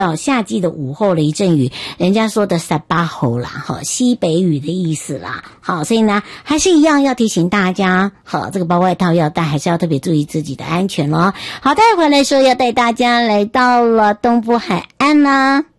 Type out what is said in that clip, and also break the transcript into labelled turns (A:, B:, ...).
A: 到夏季的午后雷阵雨，人家说的撒吼啦，西北雨的意思啦。好，所以呢，还是一样要提醒大家，好，这个包外套要带，还是要特别注意自己的安全咯。好，待会儿来说要带大家来到了东部海岸啦。